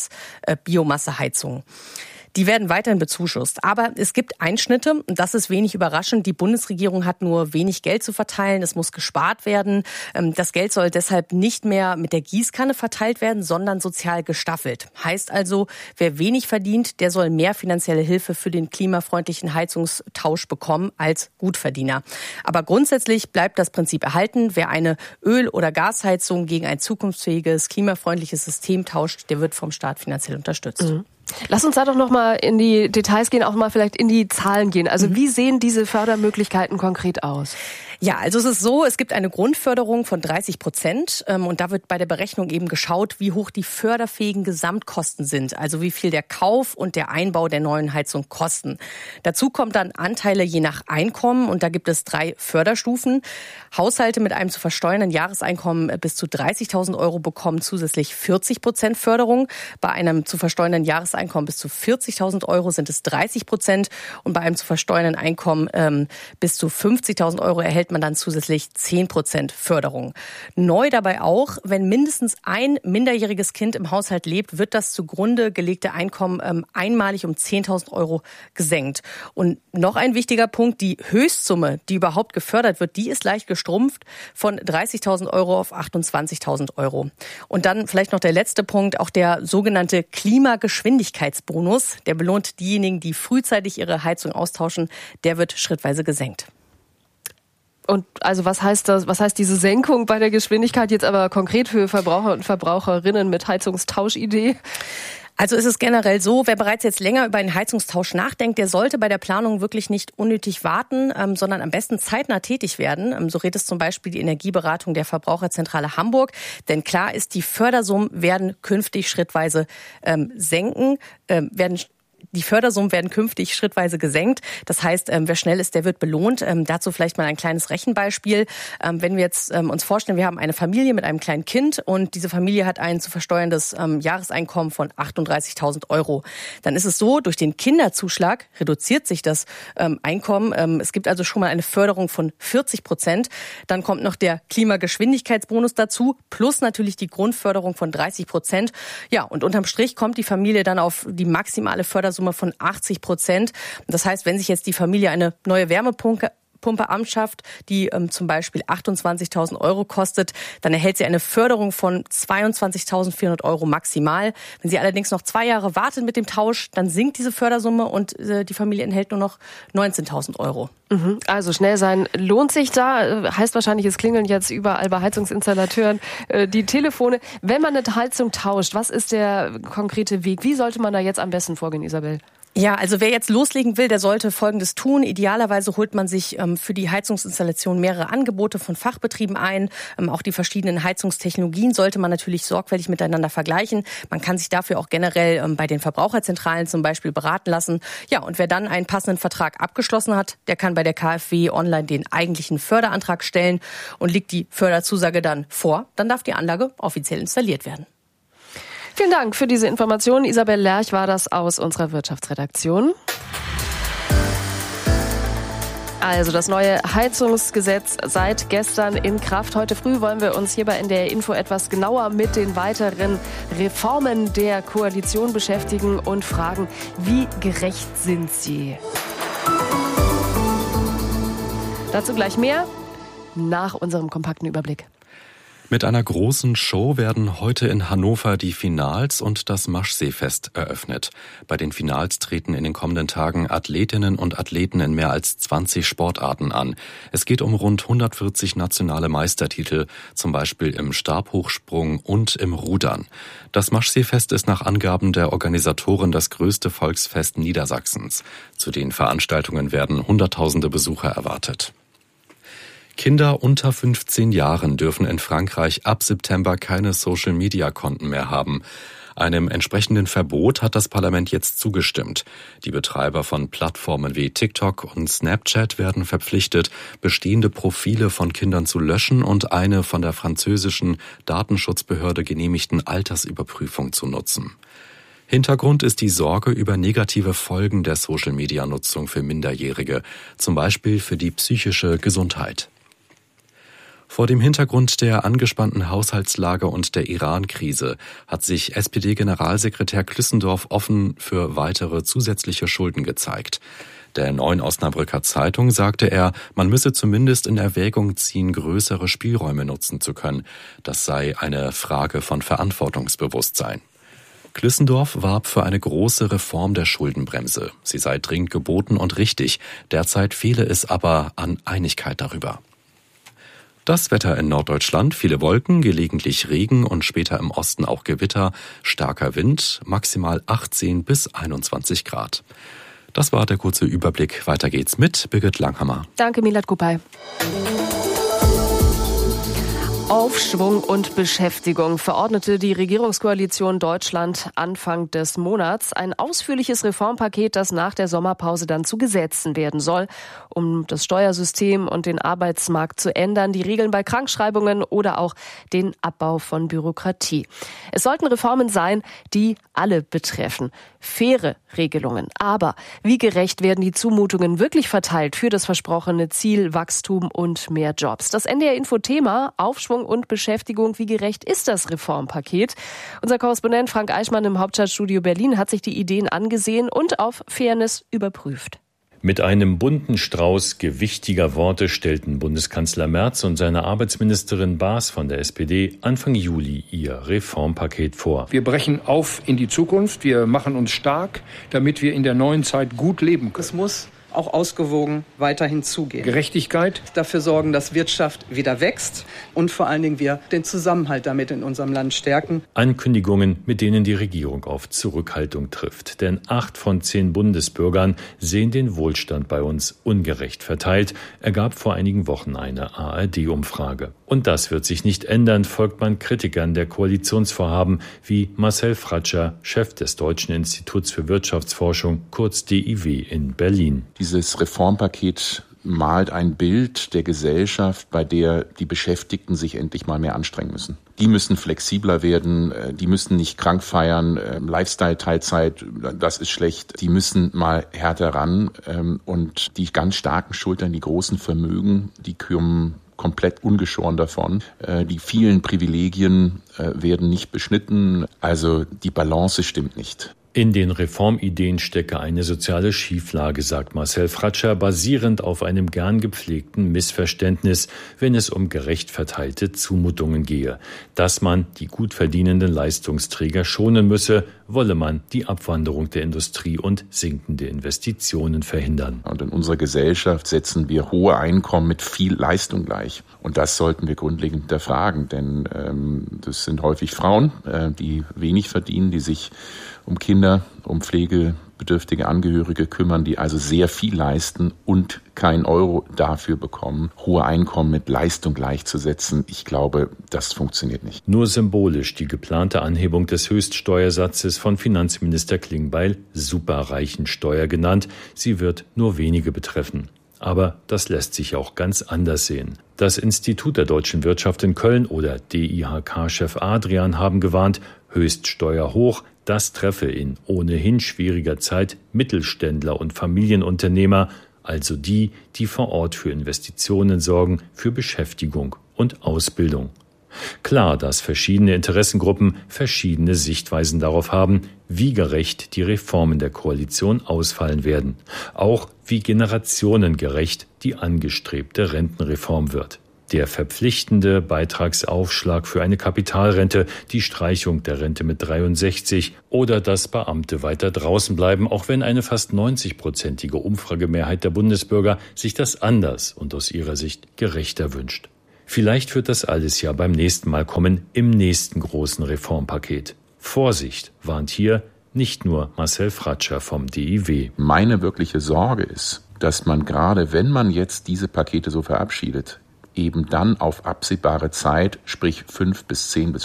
[SPEAKER 4] Biomasseheizungen. Die werden weiterhin bezuschusst. Aber es gibt Einschnitte, und das ist wenig überraschend. Die Bundesregierung hat nur wenig Geld zu verteilen. Es muss gespart werden. Das Geld soll deshalb nicht mehr mit der Gießkanne verteilt werden, sondern sozial gestaffelt. Heißt also, wer wenig verdient, der soll mehr finanzielle Hilfe für den klimafreundlichen Heizungstausch bekommen als Gutverdiener. Aber grundsätzlich bleibt das Prinzip erhalten. Wer eine Öl- oder Gasheizung gegen ein zukunftsfähiges, klimafreundliches System tauscht, der wird vom Staat finanziell unterstützt.
[SPEAKER 2] Mhm. Lass uns da doch noch mal in die Details gehen, auch mal vielleicht in die Zahlen gehen. Also wie sehen diese Fördermöglichkeiten konkret aus?
[SPEAKER 4] Ja, also es ist so, es gibt eine Grundförderung von 30% und da wird bei der Berechnung eben geschaut, wie hoch die förderfähigen Gesamtkosten sind, also wie viel der Kauf und der Einbau der neuen Heizung kosten. Dazu kommt dann Anteile je nach Einkommen und da gibt es 3 Förderstufen. Haushalte mit einem zu versteuernden Jahreseinkommen bis zu 30.000 € bekommen zusätzlich 40% Förderung. Bei einem zu versteuernden Jahreseinkommen bis zu 40.000 € sind es 30% und bei einem zu versteuernden Einkommen bis zu 50.000 € erhält man dann zusätzlich 10% Förderung. Neu dabei auch, wenn mindestens ein minderjähriges Kind im Haushalt lebt, wird das zugrunde gelegte Einkommen einmalig um 10.000 € gesenkt. Und noch ein wichtiger Punkt, die Höchstsumme, die überhaupt gefördert wird, die ist leicht gestrumpft von 30.000 € auf 28.000 €. Und dann vielleicht noch der letzte Punkt, auch der sogenannte Klimageschwindigkeitsbonus, der belohnt diejenigen, die frühzeitig ihre Heizung austauschen, der wird schrittweise gesenkt.
[SPEAKER 2] Und also was heißt das? Was heißt diese Senkung bei der Geschwindigkeit jetzt aber konkret für Verbraucher und Verbraucherinnen mit Heizungstauschidee?
[SPEAKER 4] Also ist es generell so, wer bereits jetzt länger über einen Heizungstausch nachdenkt, der sollte bei der Planung wirklich nicht unnötig warten, sondern am besten zeitnah tätig werden. So rät es zum Beispiel die Energieberatung der Verbraucherzentrale Hamburg. Denn klar ist, die Fördersummen werden künftig schrittweise Die Fördersummen werden künftig schrittweise gesenkt. Das heißt, wer schnell ist, der wird belohnt. Dazu vielleicht mal ein kleines Rechenbeispiel. Wenn wir jetzt uns vorstellen, wir haben eine Familie mit einem kleinen Kind und diese Familie hat ein zu versteuerndes Jahreseinkommen von 38.000 €. Dann ist es so, durch den Kinderzuschlag reduziert sich das Einkommen. Es gibt also schon mal eine Förderung von 40%. Dann kommt noch der Klimageschwindigkeitsbonus dazu, plus natürlich die Grundförderung von 30%. Ja, und unterm Strich kommt die Familie dann auf die maximale Fördersumme von 80%. Das heißt, wenn sich jetzt die Familie eine neue Wärmepumpe anschafft, die zum Beispiel 28.000 € kostet, dann erhält sie eine Förderung von 22.400 € maximal. Wenn sie allerdings noch 2 Jahre wartet mit dem Tausch, dann sinkt diese Fördersumme und die Familie erhält nur noch 19.000 €.
[SPEAKER 2] Also schnell sein lohnt sich da. Heißt wahrscheinlich, es klingeln jetzt überall bei Heizungsinstallateuren die Telefone. Wenn man eine Heizung tauscht, was ist der konkrete Weg? Wie sollte man da jetzt am besten vorgehen, Isabel?
[SPEAKER 4] Ja, also wer jetzt loslegen will, der sollte Folgendes tun. Idealerweise holt man sich für die Heizungsinstallation mehrere Angebote von Fachbetrieben ein. Auch die verschiedenen Heizungstechnologien sollte man natürlich sorgfältig miteinander vergleichen. Man kann sich dafür auch generell bei den Verbraucherzentralen zum Beispiel beraten lassen. Ja, und wer dann einen passenden Vertrag abgeschlossen hat, der kann bei der KfW online den eigentlichen Förderantrag stellen. Und liegt die Förderzusage dann vor, dann darf die Anlage offiziell installiert werden.
[SPEAKER 2] Vielen Dank für diese Information. Isabel Lerch war das aus unserer Wirtschaftsredaktion. Also das neue Heizungsgesetz seit gestern in Kraft. Heute früh wollen wir uns hier bei NDR Info etwas genauer mit den weiteren Reformen der Koalition beschäftigen und fragen, wie gerecht sind sie? Dazu gleich mehr nach unserem kompakten Überblick.
[SPEAKER 9] Mit einer großen Show werden heute in Hannover die Finals und das Maschseefest eröffnet. Bei den Finals treten in den kommenden Tagen Athletinnen und Athleten in mehr als 20 Sportarten an. Es geht um rund 140 nationale Meistertitel, zum Beispiel im Stabhochsprung und im Rudern. Das Maschseefest ist nach Angaben der Organisatoren das größte Volksfest Niedersachsens. Zu den Veranstaltungen werden Hunderttausende Besucher erwartet. Kinder unter 15 Jahren dürfen in Frankreich ab September keine Social-Media-Konten mehr haben. Einem entsprechenden Verbot hat das Parlament jetzt zugestimmt. Die Betreiber von Plattformen wie TikTok und Snapchat werden verpflichtet, bestehende Profile von Kindern zu löschen und eine von der französischen Datenschutzbehörde genehmigten Altersüberprüfung zu nutzen. Hintergrund ist die Sorge über negative Folgen der Social-Media-Nutzung für Minderjährige, zum Beispiel für die psychische Gesundheit. Vor dem Hintergrund der angespannten Haushaltslage und der Iran-Krise hat sich SPD-Generalsekretär Klissendorf offen für weitere zusätzliche Schulden gezeigt. Der Neuen Osnabrücker Zeitung sagte er, man müsse zumindest in Erwägung ziehen, größere Spielräume nutzen zu können. Das sei eine Frage von Verantwortungsbewusstsein. Klissendorf warb für eine große Reform der Schuldenbremse. Sie sei dringend geboten und richtig. Derzeit fehle es aber an Einigkeit darüber. Das Wetter in Norddeutschland, viele Wolken, gelegentlich Regen und später im Osten auch Gewitter, starker Wind, maximal 18 bis 21 Grad. Das war der kurze Überblick. Weiter geht's mit Birgit Langhammer.
[SPEAKER 2] Danke, Milad Kupay. Aufschwung und Beschäftigung verordnete die Regierungskoalition Deutschland Anfang des Monats ein ausführliches Reformpaket, das nach der Sommerpause dann zu Gesetzen werden soll, um das Steuersystem und den Arbeitsmarkt zu ändern, die Regeln bei Krankschreibungen oder auch den Abbau von Bürokratie. Es sollten Reformen sein, die alle betreffen. Faire Regelungen. Aber wie gerecht werden die Zumutungen wirklich verteilt für das versprochene Ziel Wachstum und mehr Jobs? Das NDR-Info-Thema Aufschwung und Beschäftigung. Wie gerecht ist das Reformpaket? Unser Korrespondent Frank Eichmann im Hauptstadtstudio Berlin hat sich die Ideen angesehen und auf Fairness überprüft.
[SPEAKER 5] Mit einem bunten Strauß gewichtiger Worte stellten Bundeskanzler Merz und seine Arbeitsministerin Baas von der SPD Anfang Juli ihr Reformpaket vor.
[SPEAKER 6] Wir brechen auf in die Zukunft, wir machen uns stark, damit wir in der neuen Zeit gut leben können.
[SPEAKER 7] Es muss auch ausgewogen weiterhin zugehen.
[SPEAKER 6] Gerechtigkeit.
[SPEAKER 7] Dafür sorgen, dass Wirtschaft wieder wächst und vor allen Dingen wir den Zusammenhalt damit in unserem Land stärken.
[SPEAKER 5] Ankündigungen, mit denen die Regierung auf Zurückhaltung trifft. Denn 8 von 10 Bundesbürgern sehen den Wohlstand bei uns ungerecht verteilt, ergab vor einigen Wochen eine ARD-Umfrage. Und das wird sich nicht ändern, folgt man Kritikern der Koalitionsvorhaben wie Marcel Fratscher, Chef des Deutschen Instituts für Wirtschaftsforschung, kurz DIW in Berlin.
[SPEAKER 8] Dieses Reformpaket malt ein Bild der Gesellschaft, bei der die Beschäftigten sich endlich mal mehr anstrengen müssen. Die müssen flexibler werden, die müssen nicht krank feiern, Lifestyle-Teilzeit, das ist schlecht. Die müssen mal härter ran und die ganz starken Schultern, die großen Vermögen, die kommen komplett ungeschoren davon. Die vielen Privilegien werden nicht beschnitten, also die Balance stimmt nicht.
[SPEAKER 5] In den Reformideen stecke eine soziale Schieflage, sagt Marcel Fratscher, basierend auf einem gern gepflegten Missverständnis, wenn es um gerecht verteilte Zumutungen gehe. Dass man die gut verdienenden Leistungsträger schonen müsse, wolle man die Abwanderung der Industrie und sinkende Investitionen verhindern.
[SPEAKER 8] Und in unserer Gesellschaft setzen wir hohe Einkommen mit viel Leistung gleich. Und das sollten wir grundlegend hinterfragen, denn das sind häufig Frauen, die wenig verdienen, die sich um Kinder, um Pflege, bedürftige Angehörige kümmern, die also sehr viel leisten und kein Euro dafür bekommen, hohe Einkommen mit Leistung gleichzusetzen. Ich glaube, das funktioniert nicht.
[SPEAKER 5] Nur symbolisch die geplante Anhebung des Höchststeuersatzes von Finanzminister Klingbeil Superreichensteuer genannt. Sie wird nur wenige betreffen. Aber das lässt sich auch ganz anders sehen. Das Institut der deutschen Wirtschaft in Köln oder DIHK-Chef Adrian haben gewarnt, Höchststeuer hoch, das treffe in ohnehin schwieriger Zeit Mittelständler und Familienunternehmer, also die, die vor Ort für Investitionen sorgen, für Beschäftigung und Ausbildung. Klar, dass verschiedene Interessengruppen verschiedene Sichtweisen darauf haben, wie gerecht die Reformen der Koalition ausfallen werden. Auch wie generationengerecht die angestrebte Rentenreform wird. Der verpflichtende Beitragsaufschlag für eine Kapitalrente, die Streichung der Rente mit 63 oder dass Beamte weiter draußen bleiben, auch wenn eine fast 90-prozentige Umfragemehrheit der Bundesbürger sich das anders und aus ihrer Sicht gerechter wünscht. Vielleicht wird das alles ja beim nächsten Mal kommen, im nächsten großen Reformpaket. Vorsicht, warnt hier nicht nur Marcel Fratscher vom DIW.
[SPEAKER 8] Meine wirkliche Sorge ist, dass man gerade, wenn man jetzt diese Pakete so verabschiedet, eben dann auf absehbare Zeit, sprich 5 bis 10 bis